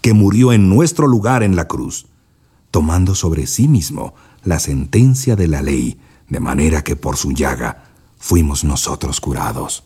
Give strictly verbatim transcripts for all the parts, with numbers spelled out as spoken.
que murió en nuestro lugar en la cruz, tomando sobre sí mismo la sentencia de la ley, de manera que por su llaga fuimos nosotros curados.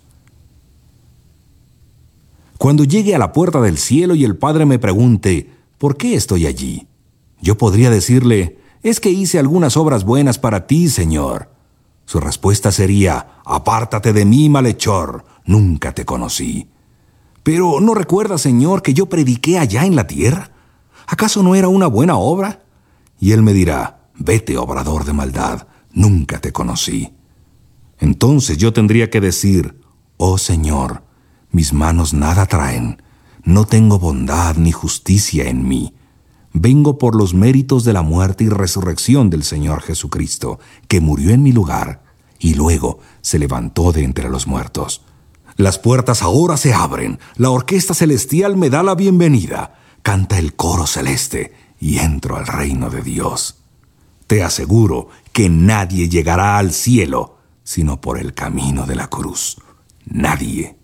Cuando llegue a la puerta del cielo y el Padre me pregunte, ¿por qué estoy allí?, yo podría decirle, es que hice algunas obras buenas para ti, Señor. Su respuesta sería, apártate de mí, malhechor, nunca te conocí. Pero ¿no recuerdas, Señor, que yo prediqué allá en la tierra? ¿Acaso no era una buena obra? Y él me dirá, vete, obrador de maldad, nunca te conocí. Entonces yo tendría que decir, oh Señor, mis manos nada traen, no tengo bondad ni justicia en mí. Vengo por los méritos de la muerte y resurrección del Señor Jesucristo, que murió en mi lugar y luego se levantó de entre los muertos. Las puertas ahora se abren, la orquesta celestial me da la bienvenida, canta el coro celeste y entro al reino de Dios. Te aseguro que nadie llegará al cielo sino por el camino de la cruz. Nadie.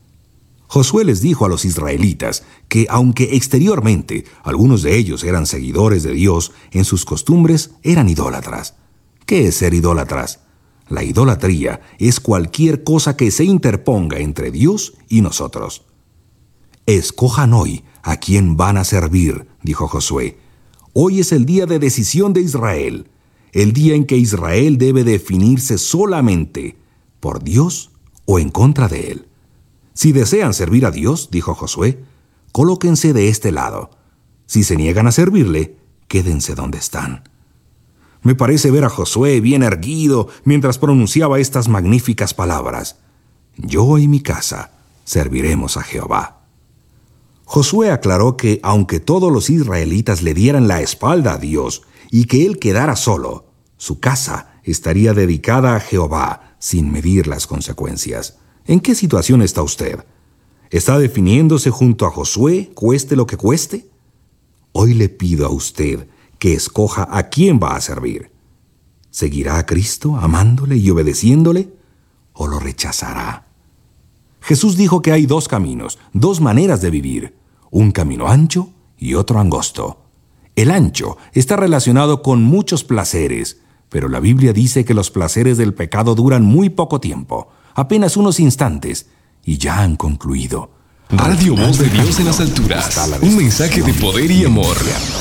Josué les dijo a los israelitas que, aunque exteriormente algunos de ellos eran seguidores de Dios, en sus costumbres eran idólatras. ¿Qué es ser idólatras? La idolatría es cualquier cosa que se interponga entre Dios y nosotros. Escojan hoy a quién van a servir, dijo Josué. Hoy es el día de decisión de Israel, el día en que Israel debe definirse solamente por Dios o en contra de él. Si desean servir a Dios, dijo Josué, colóquense de este lado. Si se niegan a servirle, quédense donde están. Me parece ver a Josué bien erguido mientras pronunciaba estas magníficas palabras. Yo y mi casa serviremos a Jehová. Josué aclaró que, aunque todos los israelitas le dieran la espalda a Dios y que él quedara solo, su casa estaría dedicada a Jehová sin medir las consecuencias. ¿En qué situación está usted? ¿Está definiéndose junto a Josué, cueste lo que cueste? Hoy le pido a usted que escoja a quién va a servir. ¿Seguirá a Cristo amándole y obedeciéndole? ¿O lo rechazará? Jesús dijo que hay dos caminos, dos maneras de vivir, un camino ancho y otro angosto. El ancho está relacionado con muchos placeres, pero la Biblia dice que los placeres del pecado duran muy poco tiempo, apenas unos instantes, y ya han concluido. Radio Voz de Dios en las alturas, un mensaje de poder y amor.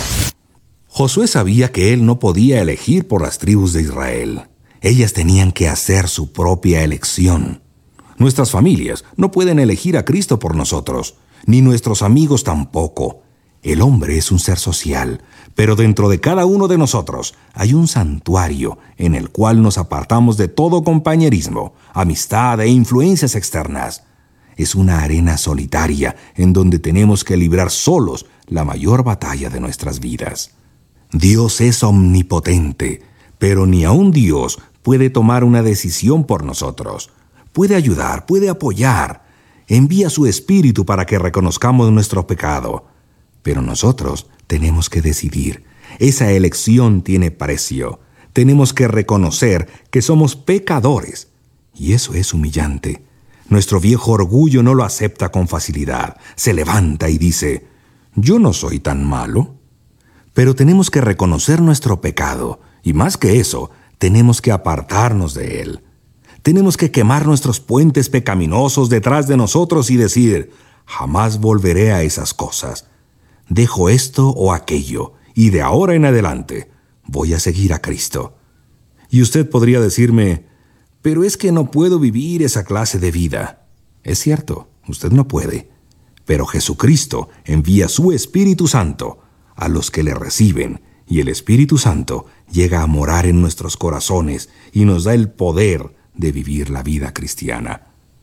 Josué sabía que él no podía elegir por las tribus de Israel. Ellas tenían que hacer su propia elección. Nuestras familias no pueden elegir a Cristo por nosotros, ni nuestros amigos tampoco. El hombre es un ser social, pero dentro de cada uno de nosotros hay un santuario en el cual nos apartamos de todo compañerismo, amistad e influencias externas. Es una arena solitaria en donde tenemos que librar solos la mayor batalla de nuestras vidas. Dios es omnipotente, pero ni aun Dios puede tomar una decisión por nosotros. Puede ayudar, puede apoyar. Envía su Espíritu para que reconozcamos nuestro pecado. Pero nosotros tenemos que decidir. Esa elección tiene precio. Tenemos que reconocer que somos pecadores. Y eso es humillante. Nuestro viejo orgullo no lo acepta con facilidad. Se levanta y dice, yo no soy tan malo. Pero tenemos que reconocer nuestro pecado. Y más que eso, tenemos que apartarnos de él. Tenemos que quemar nuestros puentes pecaminosos detrás de nosotros y decir, jamás volveré a esas cosas. Dejo esto o aquello, y de ahora en adelante voy a seguir a Cristo. Y usted podría decirme, pero es que no puedo vivir esa clase de vida. Es cierto, usted no puede. Pero Jesucristo envía su Espíritu Santo a los que le reciben, y el Espíritu Santo llega a morar en nuestros corazones y nos da el poder de vivir la vida cristiana.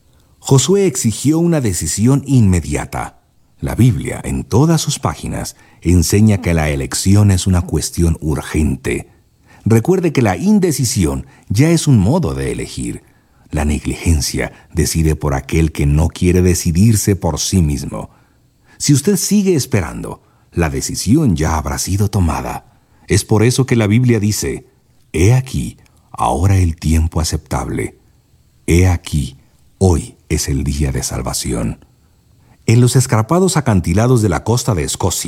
Josué exigió una decisión inmediata. La Biblia, en todas sus páginas, enseña que la elección es una cuestión urgente. Recuerde que la indecisión ya es un modo de elegir. La negligencia decide por aquel que no quiere decidirse por sí mismo. Si usted sigue esperando, la decisión ya habrá sido tomada. Es por eso que la Biblia dice, «He aquí, ahora el tiempo aceptable. He aquí, hoy es el día de salvación». En los escarpados acantilados de la costa de Escocia,